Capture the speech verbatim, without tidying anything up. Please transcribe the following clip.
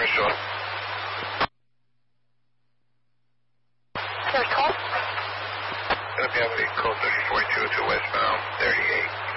Army Shore. There's call. Gonna be able to code thirty-four two two westbound, thirty-eight.